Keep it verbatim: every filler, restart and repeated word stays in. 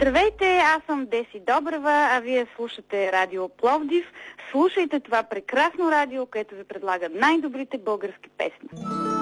Здравейте, аз съм Деси Добрева, а вие слушате Радио Пловдив. Слушайте това прекрасно радио, което ви предлага най-добрите български песни.